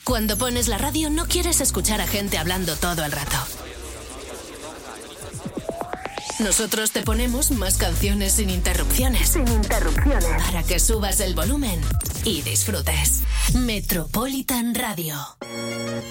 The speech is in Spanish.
Cuando pones la radio no quieres escuchar a gente hablando todo el rato. Nosotros te ponemos más canciones sin interrupciones. Para que subas el volumen y disfrutes. Metropolitan Radio.